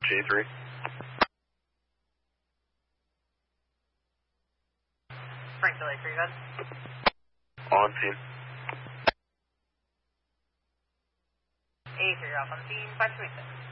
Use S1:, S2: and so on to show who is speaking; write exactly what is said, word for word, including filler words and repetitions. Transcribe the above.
S1: J three.
S2: Frank Delay three, good.
S1: On scene.
S2: A three, off on scene, five two eight six.